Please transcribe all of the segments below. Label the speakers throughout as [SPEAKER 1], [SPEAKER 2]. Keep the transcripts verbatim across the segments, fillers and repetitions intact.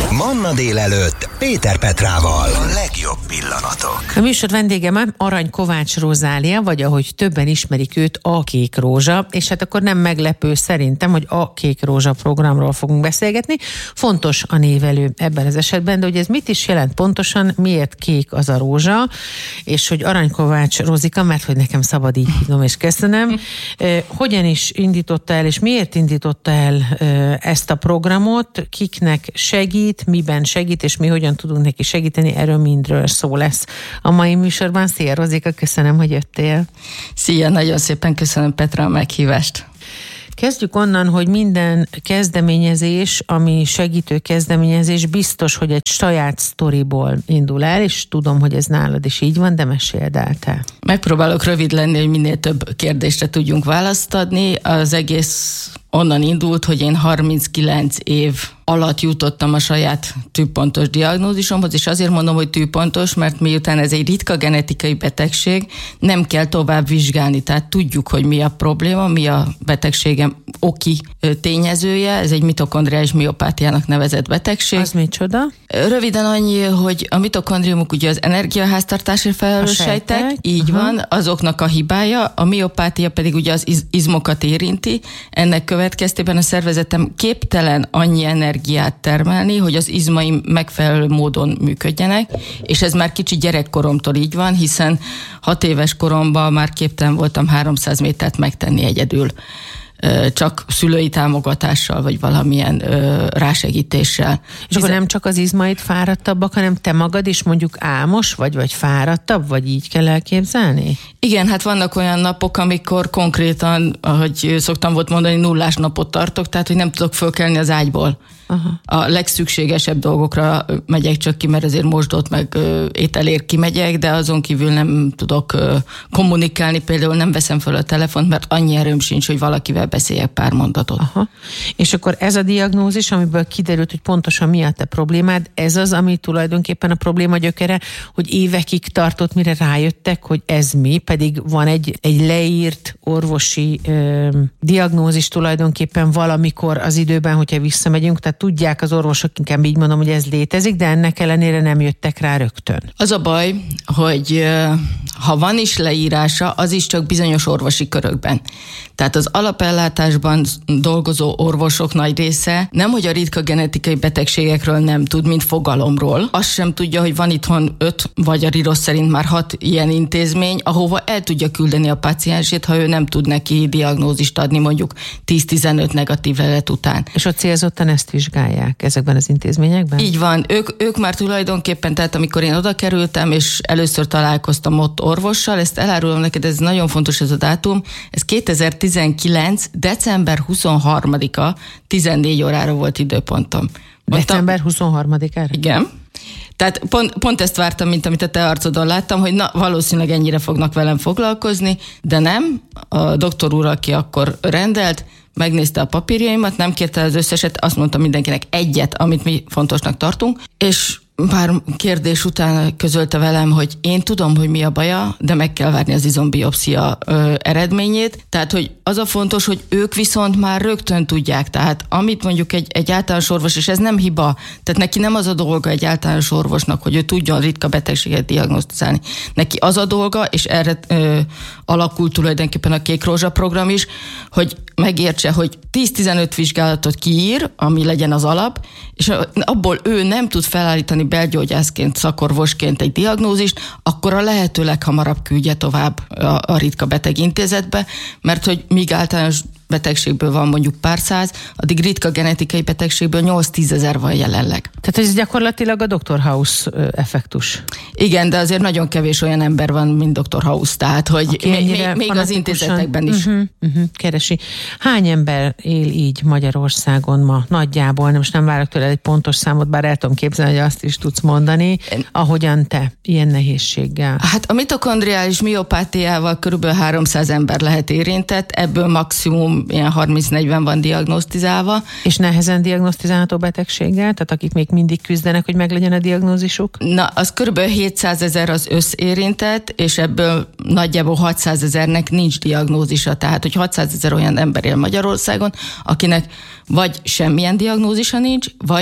[SPEAKER 1] Manna délelőtt Péter Petrával. A legjobb pillanatok.
[SPEAKER 2] A műsor vendége ma Arany Kovács Rozália, vagy ahogy többen ismerik őt, a Kék Rózsa, és hát akkor nem meglepő szerintem, hogy a Kék Rózsa programról fogunk beszélgetni. Fontos a névelő ebben az esetben, de hogy ez mit is jelent pontosan, miért kék az a rózsa, és hogy Arany Kovács Rozika, mert hogy nekem szabad így hívnom, és köszönöm, hogyan is indította el, és miért indította el ezt a programot, kiknek segít, miben segít, és mi hogyan tudunk neki segíteni, erről mindről szó lesz a mai műsorban. Szia Rozika, köszönöm, hogy jöttél.
[SPEAKER 3] Szia, nagyon szépen köszönöm Petra a meghívást.
[SPEAKER 2] Kezdjük onnan, hogy minden kezdeményezés, ami segítő kezdeményezés, biztos, hogy egy saját sztoriból indul el, és tudom, hogy ez nálad is így van, de meséld el te.
[SPEAKER 3] Megpróbálok rövid lenni, hogy minél több kérdésre tudjunk választ adni. Az egész onnan indult, hogy én harminckilenc év alatt jutottam a saját tűpontos diagnózisomhoz, és azért mondom, hogy tűpontos, mert miután ez egy ritka genetikai betegség, nem kell tovább vizsgálni, tehát tudjuk, hogy mi a probléma, mi a betegségem oki tényezője, ez egy mitokondriális miopátiának nevezett betegség.
[SPEAKER 2] Az micsoda?
[SPEAKER 3] Röviden annyi, hogy a mitokondriumok ugye az energiaháztartásért felelős sejtek, így Aha. van, azoknak a hibája, a miopátia pedig ugye az iz- izmokat érinti, ennek következtében a szervezetem képtelen annyi energiát termelni, hogy az izmaim megfelelő módon működjenek, és ez már kicsi gyerekkoromtól így van, hiszen hat éves koromban már képtelen voltam háromszáz métert megtenni egyedül, csak szülői támogatással, vagy valamilyen ö, rásegítéssel.
[SPEAKER 2] És akkor nem csak az izmaid fáradtabbak, hanem te magad is mondjuk álmos vagy, vagy fáradtabb, vagy így kell elképzelni?
[SPEAKER 3] Igen, hát vannak olyan napok, amikor konkrétan, ahogy szoktam volt mondani, nullás napot tartok, tehát hogy nem tudok fölkelni az ágyból. Aha. A legszükségesebb dolgokra megyek csak ki, mert azért mosdott meg ö, ételért kimegyek, de azon kívül nem tudok ö, kommunikálni, például nem veszem föl a telefont, mert annyi erőm sincs, hogy valakivel beszéljek pár mondatot.
[SPEAKER 2] Aha. És akkor ez a diagnózis, amiből kiderült, hogy pontosan mi a te problémád, ez az, ami tulajdonképpen a probléma gyökere, hogy évekig tartott, mire rájöttek, hogy ez mi, pedig van egy, egy leírt orvosi ö, diagnózis tulajdonképpen valamikor az időben, hogyha visszamegyünk, tehát tudják az orvosok, inkább így mondom, hogy ez létezik, de ennek ellenére nem jöttek rá rögtön.
[SPEAKER 3] Az a baj, hogy ha van is leírása, az is csak bizonyos orvosi körökben. Tehát az alapellátásban dolgozó orvosok nagy része nem, hogy a ritka genetikai betegségekről nem tud, mint fogalomról. Azt sem tudja, hogy van itthon öt, vagy a ríros szerint már hat ilyen intézmény, ahova el tudja küldeni a páciensét, ha ő nem tud neki diagnózist adni mondjuk tíz-tizenöt negatív lelet után.
[SPEAKER 2] És ott célzottan ezt vizsgálják ezekben az intézményekben?
[SPEAKER 3] Így van. Ők, ők már tulajdonképpen, tehát amikor én oda kerültem, és először találkoztam ott orvossal, ezt elárulom neked, ez nagyon fontos ez a dátum, ez kétezer-tizenkilenc. december huszonharmadika, tizennégy órára volt időpontom. Mondtam,
[SPEAKER 2] december huszonharmadikára?
[SPEAKER 3] Igen. Tehát pont, pont ezt vártam, mint amit a te arcodon láttam, hogy na, valószínűleg ennyire fognak velem foglalkozni, de nem. A doktor úr, aki akkor rendelt, megnézte a papírjaimat, nem kérte az összeset, azt mondta mindenkinek egyet, amit mi fontosnak tartunk, és pár kérdés után közölte velem, hogy én tudom, hogy mi a baja, de meg kell várni az izombiopszia ö, eredményét. Tehát, hogy az a fontos, hogy ők viszont már rögtön tudják. Tehát, amit mondjuk egy, egy általános orvos, és ez nem hiba, tehát neki nem az a dolga egy általános orvosnak, hogy ő tudjon ritka betegséget diagnosztizálni. Neki az a dolga, és erre ö, alakult tulajdonképpen a Kék Rózsa program is, hogy megértse, hogy tíz-tizenöt vizsgálatot kiír, ami legyen az alap, és abból ő nem tud felállítani belgyógyászként, szakorvosként egy diagnózist, akkor a lehető leghamarabb küldje tovább a, a ritka beteg intézetbe, mert hogy míg általános betegségből van mondjuk pár száz, addig ritka genetikai betegségből nyolc-tízezer van jelenleg.
[SPEAKER 2] Tehát ez gyakorlatilag a doktor House effektus.
[SPEAKER 3] Igen, de azért nagyon kevés olyan ember van, mint doktor House, tehát hogy még, még, még az intézetekben is.
[SPEAKER 2] Uh-huh, uh-huh, keresi. Hány ember él így Magyarországon ma? Nagyjából, most nem várok tőle egy pontos számot, bár el tudom képzelni, hogy azt is tudsz mondani, ahogyan te, ilyen nehézséggel.
[SPEAKER 3] Hát a mitokondriális miopátiával körülbelül háromszáz ember lehet érintett, ebből maximum ilyen harminc-negyven van diagnosztizálva.
[SPEAKER 2] És nehezen diagnosztizálható betegséggel? Tehát akik még mindig küzdenek, hogy meglegyen a diagnózisuk?
[SPEAKER 3] Na, az körülbelül hétszázezer az összérintett, és ebből nagyjából hatszázezernek nincs diagnózisa. Tehát, hogy hatszázezer olyan ember él Magyarországon, akinek vagy semmilyen diagnózisa nincs, vagy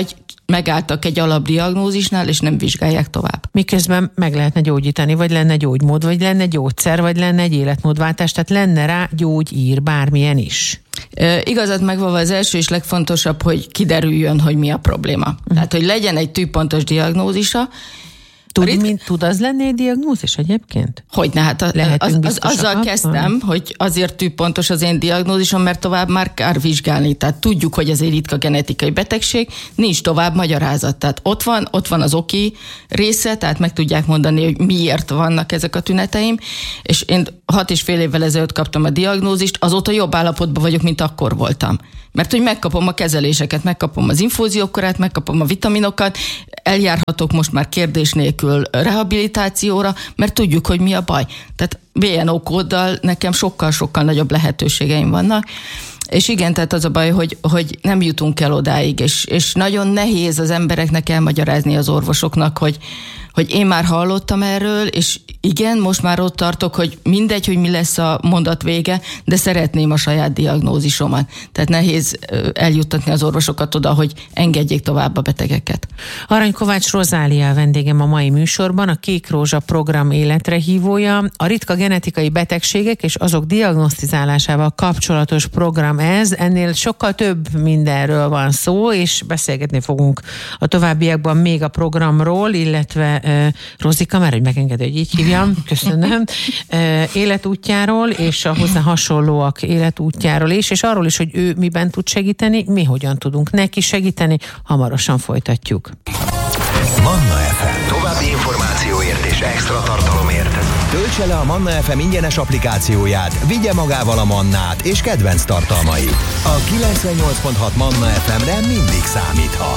[SPEAKER 3] megálltak egy alapdiagnózisnál, és nem vizsgálják tovább.
[SPEAKER 2] Miközben meg lehetne gyógyítani, vagy lenne gyógymód, vagy lenne gyógyszer, vagy lenne egy életmódváltás, tehát lenne rá gyógyír, bármilyen is.
[SPEAKER 3] E, igazad megvalva az első és legfontosabb, hogy kiderüljön, hogy mi a probléma. Uh-huh. Tehát, hogy legyen egy tűpontos diagnózisa.
[SPEAKER 2] Tud,
[SPEAKER 3] rit...
[SPEAKER 2] mint, tud az lenni egy diagnózis egyébként?
[SPEAKER 3] Hogyne, hát a, az, az, azzal kezdtem, hogy azért tűpontos az én diagnózisom, mert tovább már kár vizsgálni. Tehát tudjuk, hogy ez egy ritka genetikai betegség, nincs tovább magyarázat. Tehát ott van, ott van az oki része, tehát meg tudják mondani, hogy miért vannak ezek a tüneteim, és én hat és fél évvel ezelőtt kaptam a diagnózist, azóta jobb állapotban vagyok, mint akkor voltam. Mert hogy megkapom a kezeléseket, megkapom az infúziókorát, megkapom a vitaminokat, eljárhatok most már kérdés nélkül rehabilitációra, mert tudjuk, hogy mi a baj. Tehát bé en o kóddal nekem sokkal-sokkal nagyobb lehetőségeim vannak. És igen, tehát az a baj, hogy, hogy nem jutunk el odáig, és, és nagyon nehéz az embereknek elmagyarázni az orvosoknak, hogy, hogy én már hallottam erről, és igen, most már ott tartok, hogy mindegy, hogy mi lesz a mondat vége, de szeretném a saját diagnózisomat. Tehát nehéz eljuttatni az orvosokat oda, hogy engedjék tovább a betegeket.
[SPEAKER 2] Arany Kovács Rozália a vendégem a mai műsorban, a Kék Rózsa program életrehívója. A ritka genetikai betegségek és azok diagnosztizálásával kapcsolatos program ez. Ennél sokkal több mindenről van szó, és beszélgetni fogunk a továbbiakban még a programról, illetve uh, Rozika, már hogy megengedő, hogy így hívjam, köszönöm, uh, életútjáról, és a hozzá hasonlóak életútjáról is, és arról is, hogy ő miben tud segíteni, mi hogyan tudunk neki segíteni. Hamarosan folytatjuk.
[SPEAKER 1] Manna ef em. További információért és extra tartalomért töltse le a Manna ef em ingyenes applikációját, vigye magával a Mannát és kedvenc tartalmait. A kilencvennyolc pont hat Manna ef emre mindig számíthat.